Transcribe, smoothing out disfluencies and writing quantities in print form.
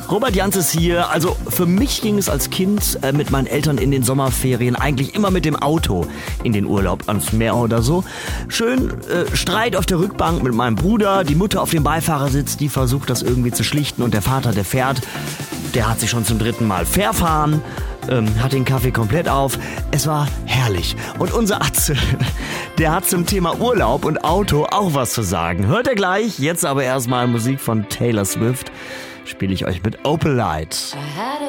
Robert Jans ist hier. Also für mich ging es als Kind mit meinen Eltern in den Sommerferien eigentlich immer mit dem Auto in den Urlaub ans Meer oder so. Schön Streit auf der Rückbank mit meinem Bruder, die Mutter auf dem Beifahrersitz, die versucht das irgendwie zu schlichten und der Vater, der fährt, der hat sich schon zum 3. Mal verfahren, hat den Kaffee komplett auf. Es war herrlich. Und unser Atze, der hat zum Thema Urlaub und Auto auch was zu sagen. Hört ihr gleich, jetzt aber erstmal Musik von Taylor Swift. Spiele ich euch mit Opalite.